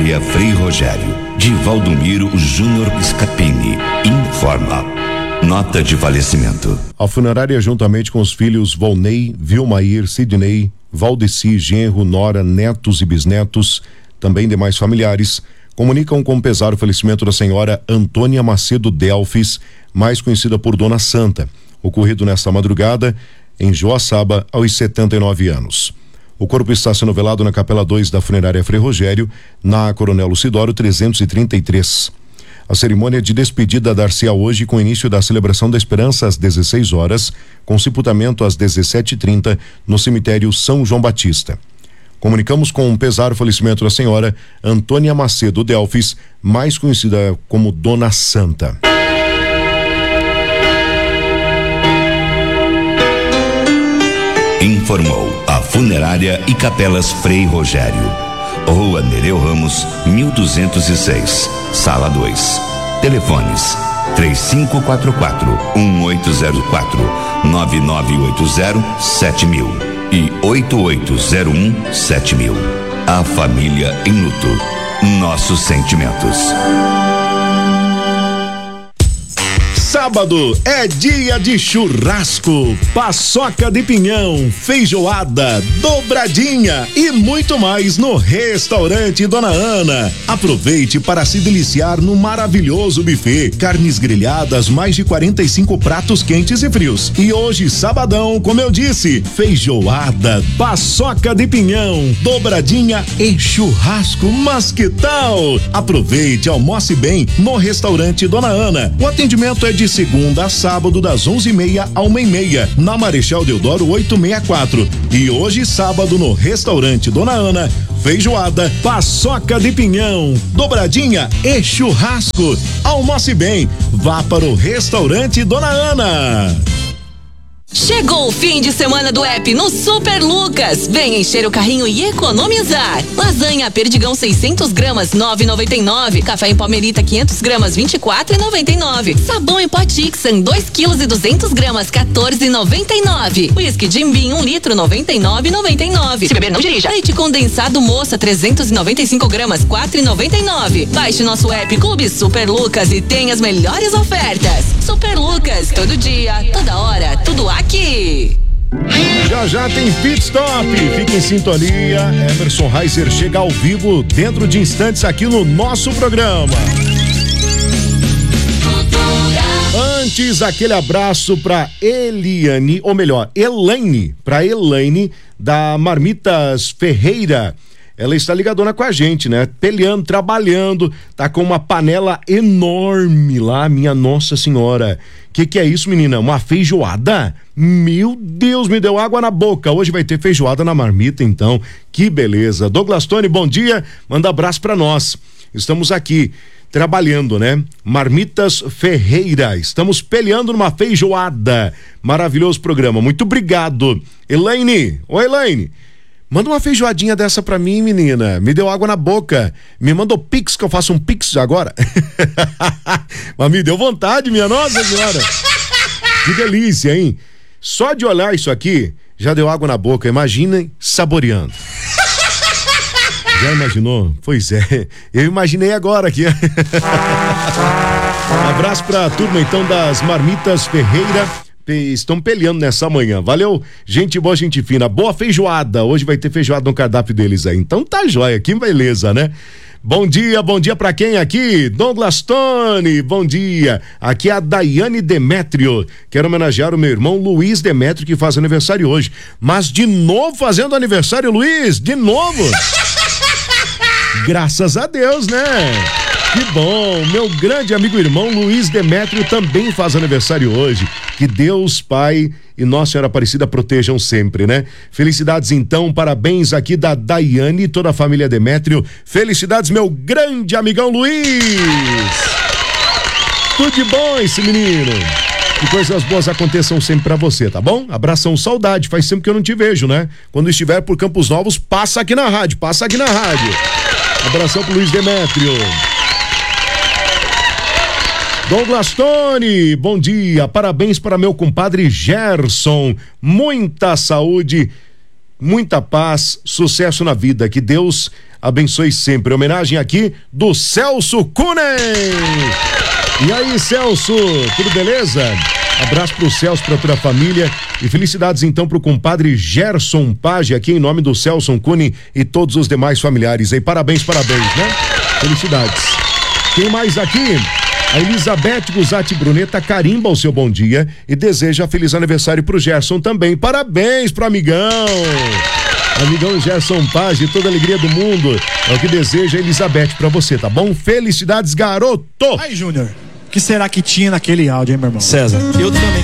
Funerária Frei Rogério, de Valdomiro Júnior Scapini, informa. Nota de falecimento. A funerária, juntamente com os filhos Volney, Vilmair, Sidney, Valdeci, genro, nora, netos e bisnetos, também demais familiares, comunicam com pesar o falecimento da senhora Antônia Macedo Delfis, mais conhecida por Dona Santa, ocorrido nesta madrugada em Joaçaba, aos 79 anos. O corpo está sendo velado na Capela 2 da Funerária Frei Rogério, na Coronel Lucidório 333. A cerimônia de despedida dar-se-á hoje, com início da celebração da Esperança às 16 horas, com sepultamento às 17h30 no cemitério São João Batista. Comunicamos com pesar o falecimento da senhora Antônia Macedo Delfis, mais conhecida como Dona Santa. Informou a Funerária e Capelas Frei Rogério. Rua Nereu Ramos, 1206, Sala 2. Telefones 3544-1804, 9980-7000 e 8801-7000. A família em luto. Nossos sentimentos. Sábado é dia de churrasco, paçoca de pinhão, feijoada, dobradinha e muito mais no Restaurante Dona Ana. Aproveite para se deliciar no maravilhoso buffet, carnes grelhadas, mais de 45 pratos quentes e frios. E hoje, sabadão, como eu disse, feijoada, paçoca de pinhão, dobradinha e churrasco. Mas que tal? Aproveite, almoce bem no Restaurante Dona Ana. O atendimento é de segunda a sábado, das 11h30 à 1h30, na Marechal Deodoro 864. E hoje, sábado, no Restaurante Dona Ana, feijoada, paçoca de pinhão, dobradinha e churrasco. Almoce bem, vá para o Restaurante Dona Ana. Chegou o fim de semana do app no Super Lucas. Vem encher o carrinho e economizar. Lasanha Perdigão 600 gramas, 9,99. Café em Palmerita 500 gramas, 24,99. Sabão em pó Tixan 2 quilos e 200 gramas, 14,99. Whisky Jim Beam 1 litro, 99,99. Se beber, não dirija. Leite condensado Moça 395 gramas, 4,99. Baixe nosso app Clube Super Lucas e tenha as melhores ofertas. Super Lucas, todo dia, toda hora, tudo aqui. Já tem Pit Stop, fique em sintonia. Emerson Reiser chega ao vivo dentro de instantes aqui no nosso programa. Antes, aquele abraço pra Eliane, ou melhor, Elaine, pra Elaine da Marmitas Ferreira. Ela está ligadona com a gente, né? Peleando, trabalhando, tá com uma panela enorme lá, minha Nossa Senhora. Que é isso, menina? Uma feijoada? Meu Deus, me deu água na boca. Hoje vai ter feijoada na marmita, então. Que beleza. Douglas Tony, bom dia. Manda abraço pra nós. Estamos aqui trabalhando, né? Marmitas Ferreira. Estamos peleando numa feijoada. Maravilhoso programa. Muito obrigado. Elaine. Oi, Elaine. Manda uma feijoadinha dessa pra mim, menina. Me deu água na boca. Me mandou pix, que eu faço um pix agora. Mas me deu vontade, minha Nossa Senhora. Que delícia, hein? Só de olhar isso aqui, já deu água na boca. Imaginem saboreando. Já imaginou? Pois é. Eu imaginei agora aqui. Um abraço pra turma, então, das Marmitas Ferreira. Estão peleando nessa manhã, valeu? Gente boa, gente fina, boa feijoada, hoje vai ter feijoada no cardápio deles aí, então tá jóia, que beleza, né? Bom dia pra quem aqui? Douglas Tony, bom dia, aqui é a Daiane Demétrio, quero homenagear o meu irmão Luiz Demétrio, que faz aniversário hoje, mas de novo fazendo aniversário, Luiz, de novo? Graças a Deus, né? Que bom, meu grande amigo e irmão Luiz Demétrio também faz aniversário hoje. Que Deus, Pai e Nossa Senhora Aparecida protejam sempre, né? Felicidades então, parabéns aqui da Daiane e toda a família Demétrio. Felicidades, meu grande amigão Luiz. Tudo de bom esse menino. Que coisas boas aconteçam sempre pra você, tá bom? Abração, saudade, faz tempo que eu não te vejo, né? Quando estiver por Campos Novos, passa aqui na rádio. Abração pro Luiz Demétrio. Douglas Tony, bom dia, parabéns para meu compadre Gerson, muita saúde, muita paz, sucesso na vida, que Deus abençoe sempre. Homenagem aqui do Celso Kunen. E aí, Celso, tudo beleza? Abraço pro Celso, pra toda a família e felicidades então pro compadre Gerson Page aqui em nome do Celso Kunen e todos os demais familiares aí. Parabéns, né? Felicidades. Quem mais aqui? A Elizabeth Guzatti Bruneta carimba o seu bom dia e deseja feliz aniversário pro Gerson também. Parabéns pro amigão! Amigão Gerson Page, toda a alegria do mundo. É o que deseja a Elizabeth pra você, tá bom? Felicidades, garoto! Aí, Júnior, o que será que tinha naquele áudio, hein, meu irmão? César, eu também